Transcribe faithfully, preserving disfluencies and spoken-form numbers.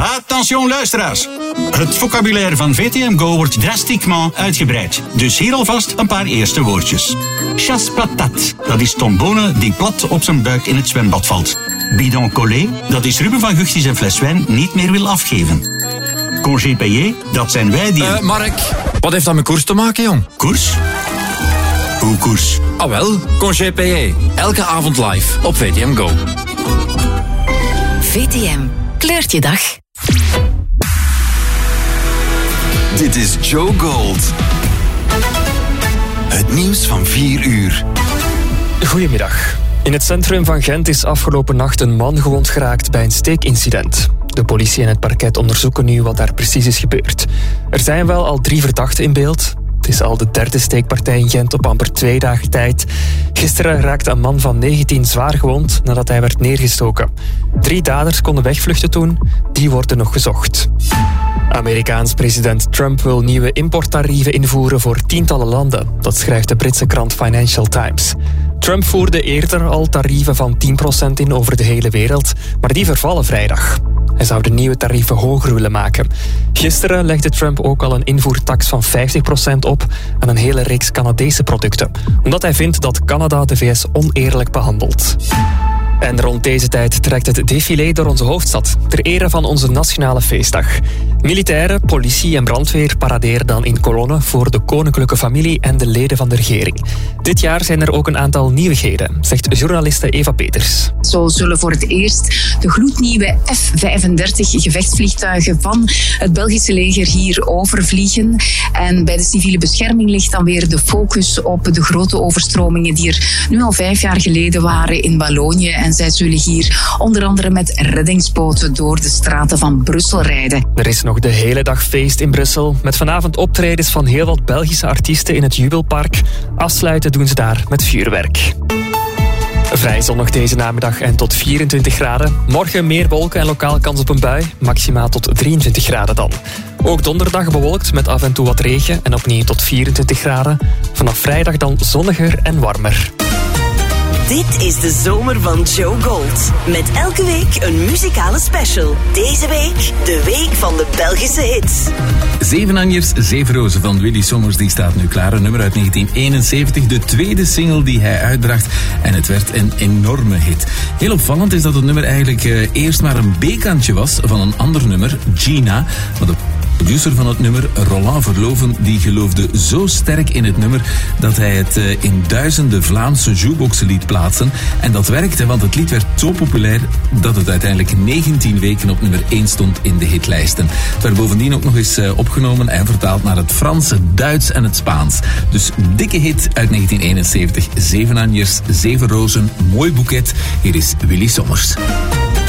Attention luisteraars. Het vocabulaire van V T M Go wordt drastiquement uitgebreid. Dus hier alvast een paar eerste woordjes. Chasse patate, dat is Tom Bonen die plat op zijn buik in het zwembad valt. Bidon collé, dat is Ruben van Gucht die zijn fles wijn niet meer wil afgeven. Congé payé, dat zijn wij die... Uh, Mark, wat heeft dat met koers te maken, jong? Koers? Hoe koers? Ah wel, Congé payé. Elke avond live op V T M Go. V T M. Kleurt je dag. Dit is Joe Gold. Het nieuws van vier uur. Goedemiddag. In het centrum van Gent is afgelopen nacht een man gewond geraakt bij een steekincident. De politie en het parket onderzoeken nu wat daar precies is gebeurd. Er zijn wel al drie verdachten in beeld. Het is al de derde steekpartij in Gent op amper twee dagen tijd. Gisteren raakte een man van negentien zwaar gewond nadat hij werd neergestoken. Drie daders konden wegvluchten toen. Die worden nog gezocht. Amerikaans president Trump wil nieuwe importtarieven invoeren voor tientallen landen. Dat schrijft de Britse krant Financial Times. Trump voerde eerder al tarieven van tien procent in over de hele wereld, maar die vervallen vrijdag. Hij zou de nieuwe tarieven hoger willen maken. Gisteren legde Trump ook al een invoertax van vijftig procent op aan een hele reeks Canadese producten, omdat hij vindt dat Canada de V S oneerlijk behandelt. En rond deze tijd trekt het défilé door onze hoofdstad, ter ere van onze nationale feestdag. Militairen, politie en brandweer paraderen dan in kolonnen voor de koninklijke familie en de leden van de regering. Dit jaar zijn er ook een aantal nieuwigheden, zegt journaliste Eva Peters. Zo zullen voor het eerst de gloednieuwe F vijfendertig gevechtsvliegtuigen van het Belgische leger hier overvliegen. En bij de civiele bescherming ligt dan weer de focus op de grote overstromingen die er nu al vijf jaar geleden waren in Wallonië. En zij zullen hier onder andere met reddingsboten door de straten van Brussel rijden. Er is nog de hele dag feest in Brussel, met vanavond optredens van heel wat Belgische artiesten in het Jubelpark. Afsluiten doen ze daar met vuurwerk. Vrij zonnig deze namiddag en tot vierentwintig graden. Morgen meer wolken en lokaal kans op een bui, maximaal tot drieëntwintig graden dan. Ook donderdag bewolkt met af en toe wat regen en opnieuw tot vierentwintig graden. Vanaf vrijdag dan zonniger en warmer. Dit is de zomer van Joe Gold. Met elke week een muzikale special. Deze week de week van de Belgische hits. Zeven Anjers, Zeven Rozen van Willy Sommers, die staat nu klaar. Een nummer uit negentien eenenzeventig, de tweede single die hij uitbracht. En het werd een enorme hit. Heel opvallend is dat het nummer eigenlijk uh, eerst maar een B-kantje was van een ander nummer, Gina. Maar de producer van het nummer, Roland Verloven, die geloofde zo sterk in het nummer dat hij het uh, in duizenden Vlaamse jukeboxen liet plaatsen. En dat werkte, want het lied werd zo populair dat het uiteindelijk negentien weken op nummer één stond in de hitlijsten. Het werd bovendien ook nog eens uh, opgenomen en vertaald naar het Frans, het Duits en het Spaans. Dus dikke hit uit negentien eenenzeventig. Zeven Anjers, Zeven Rozen, mooi boeket. Hier is Willy Sommers.